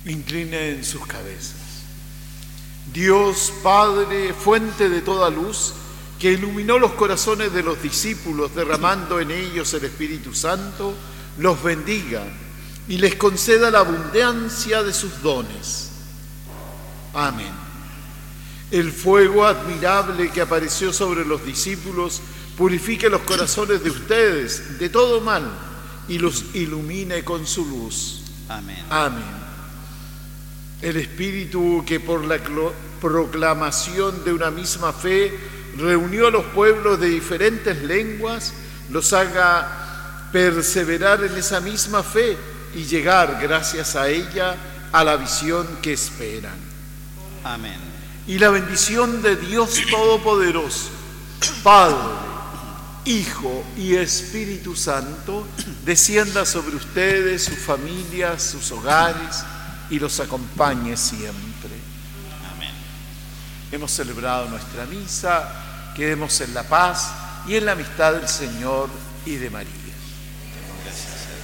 Inclinen sus cabezas. Dios Padre, fuente de toda luz, que iluminó los corazones de los discípulos, derramando en ellos el Espíritu Santo, los bendiga y les conceda la abundancia de sus dones. Amén. El fuego admirable que apareció sobre los discípulos purifique los corazones de ustedes de todo mal y los ilumine con su luz. Amén. Amén. El Espíritu que por la proclamación de una misma fe reunió a los pueblos de diferentes lenguas, los haga perseverar en esa misma fe y llegar, gracias a ella, a la visión que esperan. Amén. Y la bendición de Dios Todopoderoso, Padre, Hijo y Espíritu Santo, descienda sobre ustedes, sus familias, sus hogares, y los acompañe siempre. Amén. Hemos celebrado nuestra misa, quedemos en la paz y en la amistad del Señor y de María. Gracias a Dios.